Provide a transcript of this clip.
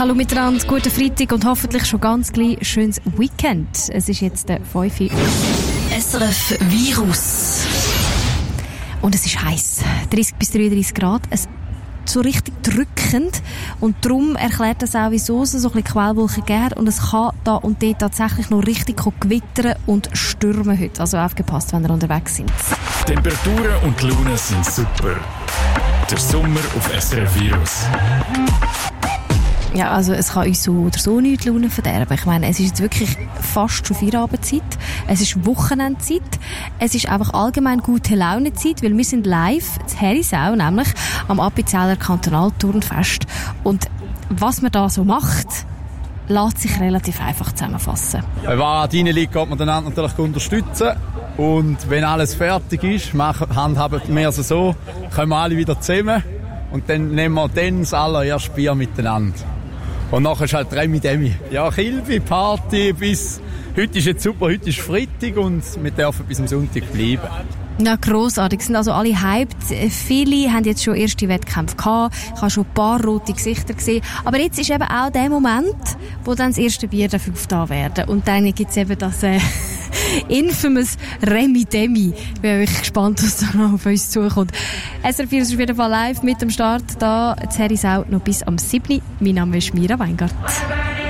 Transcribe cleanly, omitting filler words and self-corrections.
Hallo miteinander, guten Freitag und hoffentlich schon ganz gleich schönes Weekend. Es ist jetzt der 5 Uhr. SRF Virus. Und es ist heiß. 30 bis 33 Grad. Es so richtig drückend. Und darum erklärt das auch, wieso es so ein bisschen Quellwolken gibt. Und es kann da und dort tatsächlich noch richtig gewittern und stürmen heute. Also aufgepasst, wenn ihr unterwegs seid. Temperaturen und die Laune sind super. Der Sommer auf SRF Virus. Ja, also es kann uns so oder so nicht die Laune verderben. Ich meine, es ist jetzt wirklich fast schon Feierabendzeit. Es ist Wochenendzeit. Es ist einfach allgemein gute Launezeit, weil wir sind live in Herisau, nämlich am Appenzeller Kantonalturnfest. Und was man da so macht, lässt sich relativ einfach zusammenfassen. Wenn man an rein liegt, geht man einander natürlich unterstützen. Und wenn alles fertig ist, handhaben wir es so, kommen wir alle wieder zusammen und dann nehmen wir dann das allererste Bier miteinander. Und nachher ist halt Remi-Demi. Ja, Kilby, Party bis... Heute ist jetzt super, heute ist Freitag und wir dürfen bis am Sonntag bleiben. Ja, grossartig. Sind also alle hyped. Viele haben jetzt schon erste Wettkämpfe gehabt. Ich habe schon ein paar rote Gesichter gesehen. Aber jetzt ist eben auch der Moment, wo dann das erste Bier dafür aufgetan werden. Und dann gibt es eben das infamous Remi-Demi. Ich bin wirklich gespannt, was da noch auf uns zukommt. SRF ist auf jeden Fall live mit dem Start da in Herisau noch bis am 7. Mein Name ist Mira Weingart.